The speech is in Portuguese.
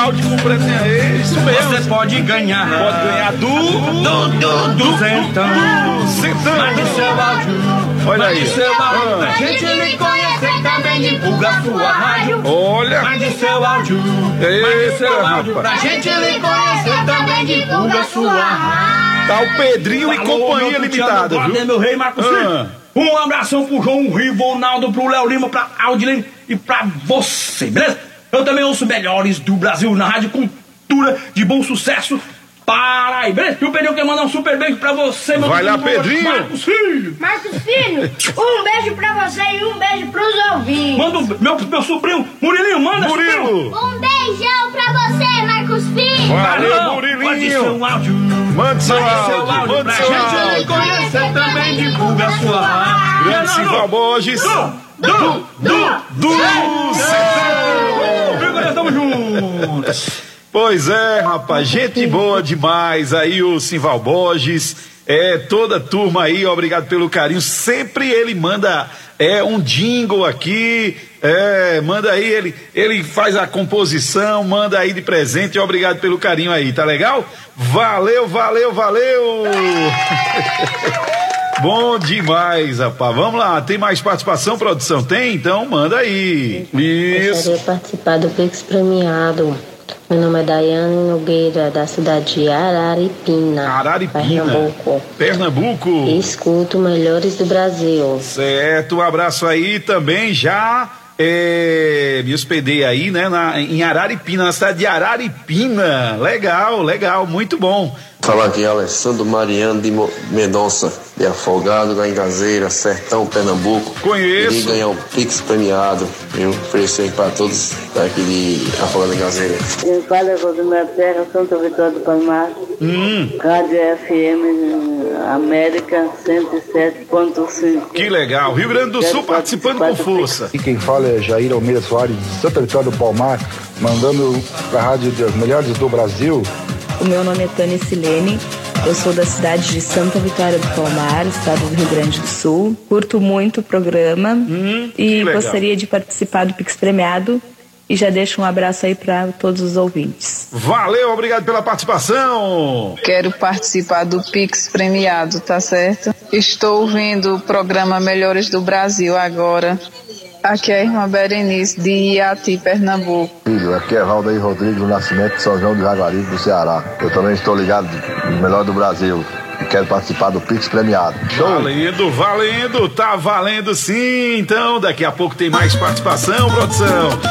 áudio completo é isso mesmo. Você pode ganhar. Pode ganhar duzentão. Mande seu áudio. Olha aí. Mande seu áudio pra gente lhe conhecer, também divulga sua rádio. Olha. Mande seu áudio. Mande seu áudio pra gente lhe conhecer, também divulga sua rádio. Tá o Pedrinho e Companhia Limitada, viu? Meu rei Marcos Filho. Um abração pro João Rivonaldo, pro Léo Lima, pra Audilene e pra você, beleza? Eu também ouço melhores do Brasil na Rádio Cultura de bom sucesso. Para aí, beleza? E o Pedrinho quer mandar um super beijo pra você, meu Vai lá, Pedrinho. Marcos Filho. Marcos Filho, um beijo pra você e um beijo pros ouvintes. Manda meu sobrinho, Murilinho, manda. Murilo. Um beijão pra você, Marcos Filho. Valeu, Murilinho. Mande seu áudio. Mande seu áudio. Mande Pra seu gente áudio. conhecer, também divulga sua rádio. Grande Simval Borges. Estamos juntos. Pois é, rapaz, gente boa demais aí o Simval Borges, toda a turma aí, obrigado pelo carinho, sempre ele manda um jingle aqui, manda aí, ele faz a composição, manda aí de presente, obrigado pelo carinho aí, tá legal? Valeu! Bom demais, rapaz. Vamos lá, tem mais participação, produção? Tem? Então manda aí. Isso. Gostaria de participar do Pix Premiado. Meu nome é Daiane Nogueira, da cidade de Araripina, Pernambuco. E escuto Melhores do Brasil. Certo, um abraço aí também. Já me hospedei aí, né, em Araripina, na cidade de Araripina. Legal, muito bom. Fala aqui, Alessandro Mariano de Mendonça, de Afogado, da Engazeira, Sertão, Pernambuco. Conheço. E ganhar um Pix premiado, viu? Oferecer para todos daqui de Afogado, da Engazeira. Eu falo da minha terra, Santa Vitória do Palmar. Rádio FM América 107.5. Que legal, Rio Grande do Sul participando com força. E quem fala é Jair Almeida Soares, de Santa Vitória do Palmar, mandando para a Rádio das Melhores do Brasil. O meu nome é Tânia Silene, eu sou da cidade de Santa Vitória do Palmar, estado do Rio Grande do Sul. Curto muito o programa e gostaria de participar do Pix Premiado. E já deixo um abraço aí para todos os ouvintes. Valeu, obrigado pela participação. Quero participar do Pix Premiado, tá certo? Estou ouvindo o programa Melhores do Brasil agora. Aqui é a irmã Berenice, de Iati, Pernambuco. Aqui é Valdeir Rodrigues, do Nascimento de São João de Jaguaribe, do Ceará. Eu também estou ligado no Melhor do Brasil e quero participar do Pix Premiado. Show! Valendo, tá valendo sim. Então, daqui a pouco tem mais participação, produção.